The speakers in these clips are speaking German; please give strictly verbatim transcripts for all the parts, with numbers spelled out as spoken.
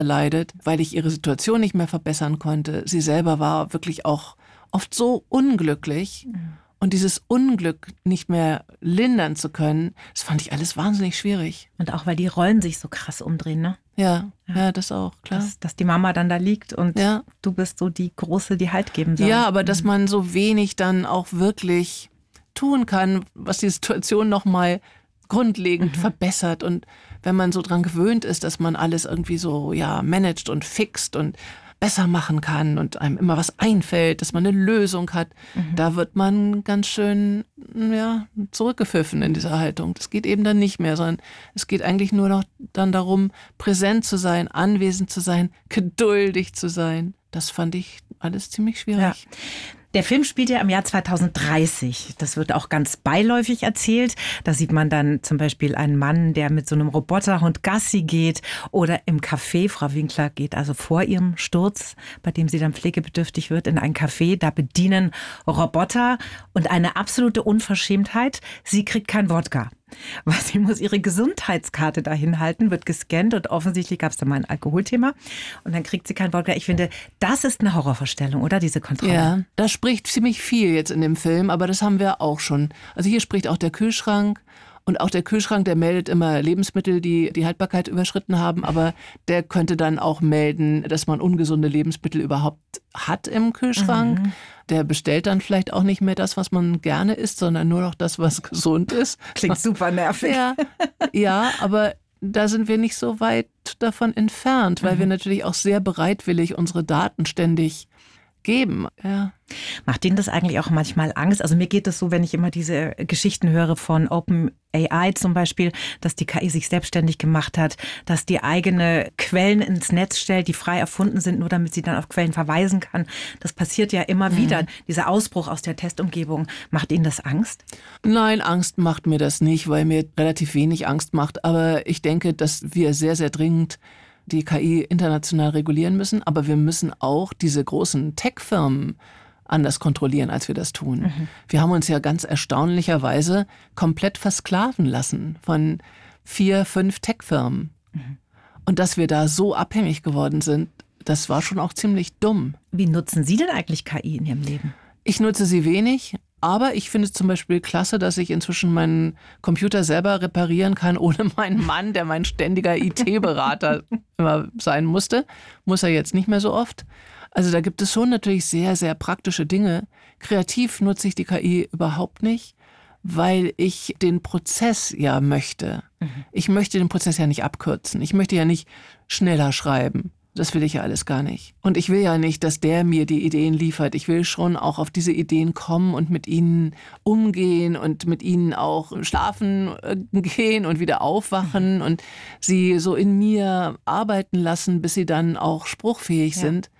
leidet, weil ich ihre Situation nicht mehr verbessern konnte. Sie selber war wirklich auch oft so unglücklich. Mhm. Und dieses Unglück nicht mehr lindern zu können, das fand ich alles wahnsinnig schwierig. Und auch, weil die Rollen sich so krass umdrehen, ne? Ja, ja, ja das auch, klar. Dass, dass die Mama dann da liegt und ja. du bist so die Große, die Halt geben soll. Ja, aber dass man so wenig dann auch wirklich tun kann, was die Situation nochmal grundlegend mhm. verbessert. Und wenn man so dran gewöhnt ist, dass man alles irgendwie so ja managt und fixt und besser machen kann und einem immer was einfällt, dass man eine Lösung hat, mhm. da wird man ganz schön ja, zurückgepfiffen in dieser Haltung. Das geht eben dann nicht mehr, sondern es geht eigentlich nur noch dann darum, präsent zu sein, anwesend zu sein, geduldig zu sein. Das fand ich alles ziemlich schwierig. Ja. Der Film spielt ja im Jahr zweitausenddreißig. Das wird auch ganz beiläufig erzählt. Da sieht man dann zum Beispiel einen Mann, der mit so einem Roboterhund Gassi geht oder im Café. Frau Winkler geht also vor ihrem Sturz, bei dem sie dann pflegebedürftig wird, in ein Café. Da bedienen Roboter und eine absolute Unverschämtheit. Sie kriegt kein Wodka. Was, sie muss ihre Gesundheitskarte dahin halten, wird gescannt und offensichtlich gab es da mal ein Alkoholthema und dann kriegt sie kein Wodka. Ich finde, das ist eine Horrorvorstellung, oder? Diese Kontrolle. Ja, da spricht ziemlich viel jetzt in dem Film, aber das haben wir auch schon. Also hier spricht auch der Kühlschrank. Und auch der Kühlschrank, der meldet immer Lebensmittel, die die Haltbarkeit überschritten haben. Aber der könnte dann auch melden, dass man ungesunde Lebensmittel überhaupt hat im Kühlschrank. Mhm. Der bestellt dann vielleicht auch nicht mehr das, was man gerne isst, sondern nur noch das, was gesund ist. Klingt super nervig. Ja, ja, aber da sind wir nicht so weit davon entfernt, weil mhm. wir natürlich auch sehr bereitwillig unsere Daten ständig geben. Ja. Macht Ihnen das eigentlich auch manchmal Angst? Also mir geht es so, wenn ich immer diese Geschichten höre von OpenAI zum Beispiel, dass die K I sich selbstständig gemacht hat, dass die eigene Quellen ins Netz stellt, die frei erfunden sind, nur damit sie dann auf Quellen verweisen kann. Das passiert ja immer mhm. wieder, dieser Ausbruch aus der Testumgebung. Macht Ihnen das Angst? Nein, Angst macht mir das nicht, weil mir relativ wenig Angst macht. Aber ich denke, dass wir sehr, sehr dringend die K I international regulieren müssen, aber wir müssen auch diese großen Tech-Firmen anders kontrollieren, als wir das tun. Mhm. Wir haben uns ja ganz erstaunlicherweise komplett versklaven lassen von vier, fünf Tech-Firmen. Mhm. Und dass wir da so abhängig geworden sind, das war schon auch ziemlich dumm. Wie nutzen Sie denn eigentlich K I in Ihrem Leben? Ich nutze sie wenig. Aber ich finde es zum Beispiel klasse, dass ich inzwischen meinen Computer selber reparieren kann, ohne meinen Mann, der mein ständiger I T-Berater immer sein musste. Muss er jetzt nicht mehr so oft. Also da gibt es schon natürlich sehr, sehr praktische Dinge. Kreativ nutze ich die K I überhaupt nicht, weil ich den Prozess ja möchte. Mhm. Ich möchte den Prozess ja nicht abkürzen. Ich möchte ja nicht schneller schreiben. Das will ich ja alles gar nicht. Und ich will ja nicht, dass der mir die Ideen liefert. Ich will schon auch auf diese Ideen kommen und mit ihnen umgehen und mit ihnen auch schlafen gehen und wieder aufwachen mhm. und sie so in mir arbeiten lassen, bis sie dann auch spruchfähig ja. sind.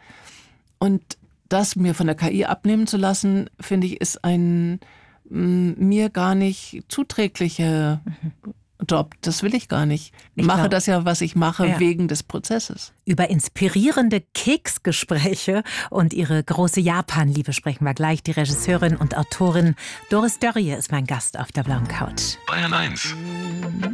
Und das mir von der K I abnehmen zu lassen, finde ich, ist ein m, mir gar nicht zuträgliche mhm. Job. Das will ich gar nicht. Ich mache glaub, das ja, was ich mache, ja. wegen des Prozesses. Über inspirierende Keksgespräche und ihre große Japan-Liebe sprechen wir gleich. Die Regisseurin und Autorin Doris Dörrie ist mein Gast auf der blauen Couch. Bayern eins.